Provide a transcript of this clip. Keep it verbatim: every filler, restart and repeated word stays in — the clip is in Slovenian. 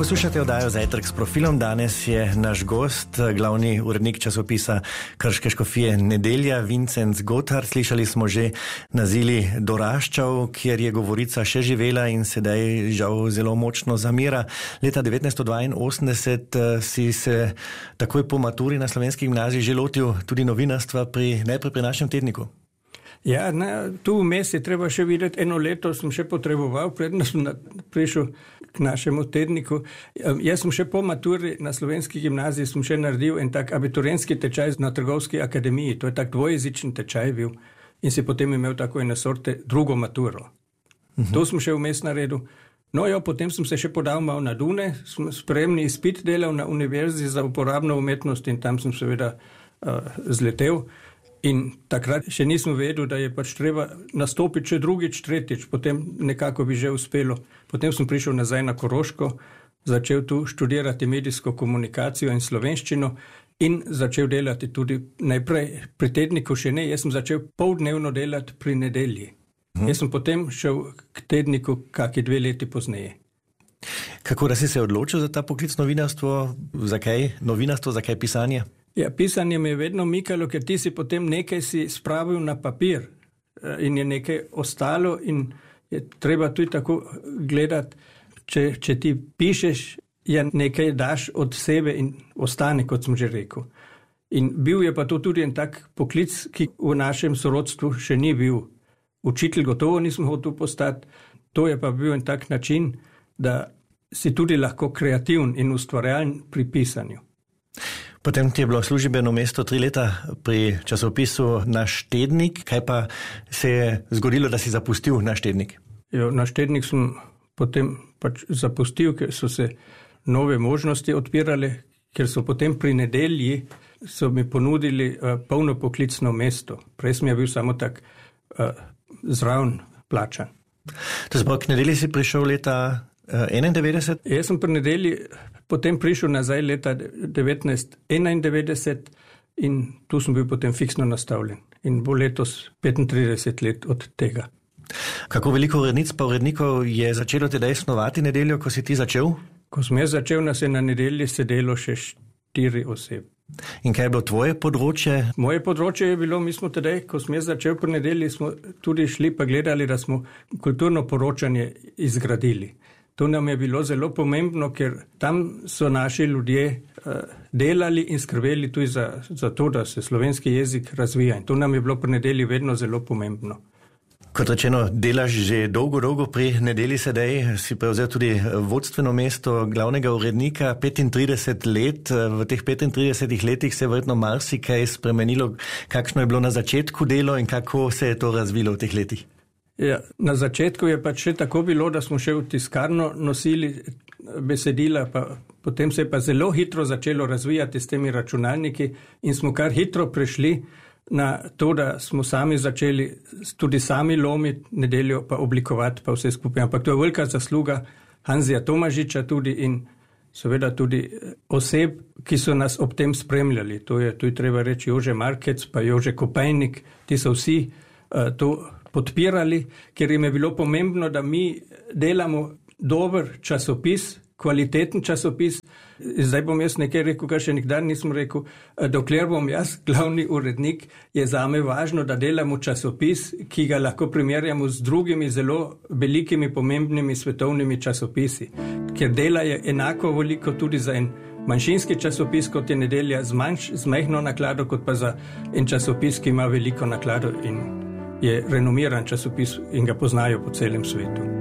Poslušate oddajo Zajtrk s profilom. Danes je naš gost, glavni urednik časopisa Krške škofije Nedelja, Vincenc Gothard. Slišali smo že nazili Doraščav, kjer je govorica še živela in sedaj žal zelo močno zamira. Leta devetnajststo dvainosemdeset si se takoj po maturi na Slovenski gimnaziji že lotil tudi novinarstva pri, najprej pri našem tedniku. Ja, na, tu vmes je treba še videti, eno leto sem še potreboval, predno sem na, prišel k našemu tedniku. Jaz sem še po maturi na Slovenski gimnaziji sem še naredil en tak abiturientski tečaj na Trgovski akademiji. To je tak dvojezičen tečaj bil in si potem imel tako ene sorte drugo maturo. Uh-huh. To sem še vmes naredil. No jo, potem sem se še podal malo na Dune, sem spremni izpit delal na Univerzi za uporabno umetnost in tam sem seveda uh, zletel. In takrat še nisem vedel, da je pač treba nastopiti še drugič, tretjič, potem nekako bi že uspelo. Potem sem prišel nazaj na Koroško, začel tu študirati medijsko komunikacijo in slovenščino in začel delati tudi najprej pri tedniku še ne, jaz sem začel poldnevno delati pri Nedelji. Hmm. Jaz sem potem šel k tedniku kaki dve leti pozneje. Kako da si se odločil za ta poklic novinarstvo? Zakaj novinarstvo, zakaj pisanje? Ja, pisanje me je vedno mikalo, ker ti si potem nekaj si spravil na papir in je nekaj ostalo in je treba tudi tako gledati, če, če ti pišeš, je nekaj daš od sebe in ostane, kot sem že rekel. In bil je pa to tudi en tak poklic, ki v našem sorodstvu še ni bil. Učitelj gotovo nisem hotel postati, to je pa bil en tak način, da si tudi lahko kreativen in ustvarjalen pri pisanju. Potem ti je bilo službeno mesto tri leta pri časopisu Naš tednik. Kaj pa se je zgodilo, da si zapustil Naš tednik? Jo, Naš tednik sem potem pač zapustil, ker so se nove možnosti odpirale, ker so potem pri Nedelji so mi ponudili uh, polno poklicno mesto. Prej sem je bil samo tak uh, zraven plačan. To zbog k Nedelji si prišel leta uh, enaindevetdeset? Jaz sem pri Nedelji potem prišel nazaj leta devetnajststo enaindevetdeset in tu sem bil potem fiksno nastavljen. In bo letos petintrideset let od tega. Kako veliko urednic pa urednikov je začelo tedaj snovati Nedeljo, ko si ti začel? Ko sem jaz začel, nas je na Nedelji sedelo še štiri osebe. In kaj je bilo tvoje področje? Moje področje je bilo, mi smo tedaj, ko sem jaz začel pri Nedelji, smo tudi šli pa gledali, da smo kulturno poročanje izgradili. To nam je bilo zelo pomembno, ker tam so naši ljudje uh, delali in skrbeli tudi za, za to, da se slovenski jezik razvija. In to nam je bilo pri Nedelji vedno zelo pomembno. Kot rečeno, delaš že dolgo, dolgo pri Nedelji sedaj, si prevzel tudi vodstveno mesto glavnega urednika, petintrideset let. V teh petintridesetih letih se je verjetno marsikaj spremenilo. Kakšno je bilo na začetku delo in kako se je to razvilo v teh letih? Ja, na začetku je pač še tako bilo, da smo še v tiskarno nosili besedila, pa potem se je pa zelo hitro začelo razvijati s temi računalniki in smo kar hitro prešli na to, da smo sami začeli tudi sami lomiti Nedeljo, pa oblikovati pa vse skupaj. Ampak to je velika zasluga Hanzija Tomažiča tudi in seveda tudi oseb, ki so nas ob tem spremljali. To je, to je treba reči Jože Markec, pa Jože Kopajnik, ti so vsi uh, to podpirali, ker jim je bilo pomembno, da mi delamo dober časopis, kvaliteten časopis. Zdaj bom jaz nekaj rekel, kar še nikdar nisem rekel. Dokler bom jaz glavni urednik, je zame važno, da delamo časopis, ki ga lahko primerjamo z drugimi zelo velikimi, pomembnimi svetovnimi časopisi. Ker dela je enako veliko tudi za en manjšinski časopis, kot je Nedelja, z, manjš, z majhno naklado, kot pa za en časopis, ki ima veliko naklado in je renomiran časopis in ga poznajo po celem svetu.